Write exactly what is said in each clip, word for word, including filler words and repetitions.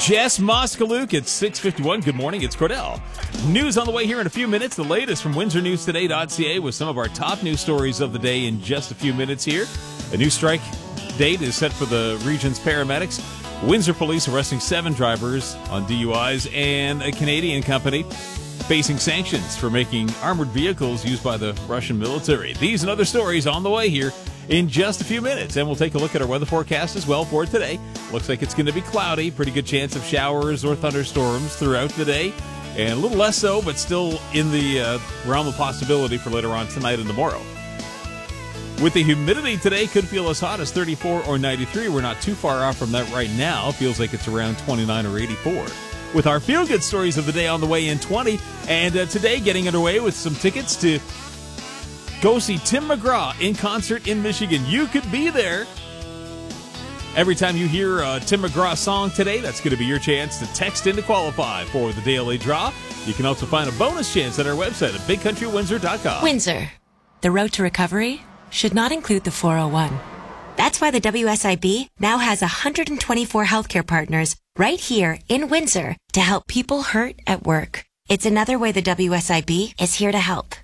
Jess Moskaluk at six fifty-one. Good morning, it's Cordell. News on the way here in a few minutes. The latest from Windsor News Today dot C A with some of our top news stories of the day in just a few minutes here. A new strike date is set for the region's paramedics. Windsor police arresting seven drivers on D U Is, and a Canadian company facing sanctions for making armored vehicles used by the Russian military. These and other stories on the way here in just a few minutes. And we'll take a look at our weather forecast as well for today. Looks like it's going to be cloudy. Pretty good chance of showers or thunderstorms throughout the day. And a little less so, but still in the uh, realm of possibility for later on tonight and tomorrow. With the humidity today, could feel as hot as thirty-four or ninety-three. We're not too far off from that right now. Feels like it's around twenty-nine or eighty-four. With our feel-good stories of the day on the way in twenty. And uh, today getting underway with some tickets to go see Tim McGraw in concert in Michigan. You could be there. Every time you hear a Tim McGraw song today, that's going to be your chance to text in to qualify for the daily draw. You can also find a bonus chance at our website at big country windsor dot com. Windsor. The road to recovery should not include the four oh one. That's why the W S I B now has one hundred twenty-four healthcare partners right here in Windsor to help people hurt at work. It's another way the W S I B is here to help.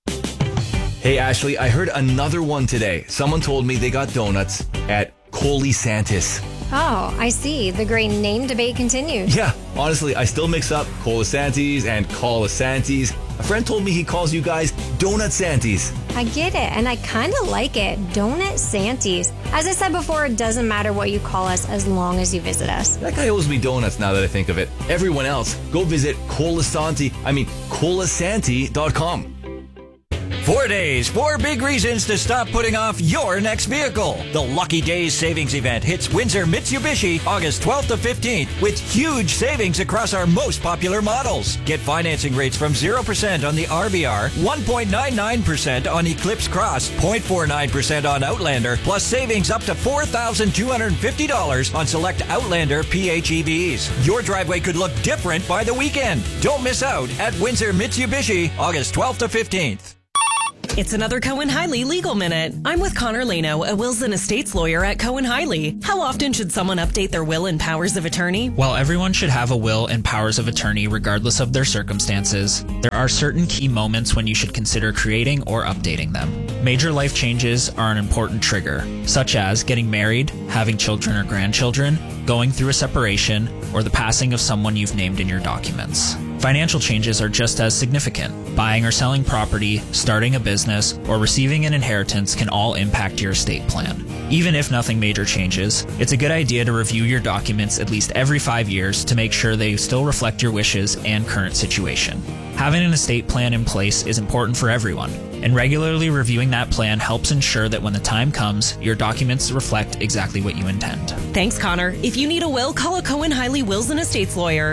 Hey, Ashley, I heard another one today. Someone told me they got donuts at Colisantis. Oh, I see. The great name debate continues. Yeah, honestly, I still mix up Colisantis and Colisantis. A friend told me he calls you guys Donut Santies. I get it, and I kind of like it. Donut Santies. As I said before, it doesn't matter what you call us as long as you visit us. That guy owes me donuts now that I think of it. Everyone else, go visit Colisanti, I mean, colisanti dot com. Four days, four big reasons to stop putting off your next vehicle. The Lucky Days Savings Event hits Windsor Mitsubishi August twelfth to fifteenth with huge savings across our most popular models. Get financing rates from zero percent on the R V R, one point nine nine percent on Eclipse Cross, zero point four nine percent on Outlander, plus savings up to four thousand two hundred fifty dollars on select Outlander P H E Vs. Your driveway could look different by the weekend. Don't miss out at Windsor Mitsubishi August twelfth to fifteenth. It's another Cohen Hiley Legal Minute. I'm with Connor Leno, a wills and estates lawyer at Cohen Hiley. How often should someone update their will and powers of attorney? Well, everyone should have a will and powers of attorney regardless of their circumstances. There are certain key moments when you should consider creating or updating them. Major life changes are an important trigger, such as getting married, having children or grandchildren, going through a separation, or the passing of someone you've named in your documents. Financial changes are just as significant. Buying or selling property, starting a business, or receiving an inheritance can all impact your estate plan. Even if nothing major changes, it's a good idea to review your documents at least every five years to make sure they still reflect your wishes and current situation. Having an estate plan in place is important for everyone, and regularly reviewing that plan helps ensure that when the time comes, your documents reflect exactly what you intend. Thanks, Connor. If you need a will, call a Cohen Hiley Wills and Estates lawyer.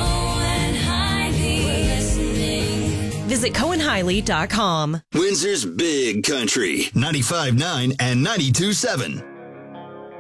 Visit Cohen Hiley dot com. Windsor's Big Country, ninety-five point nine and ninety-two point seven.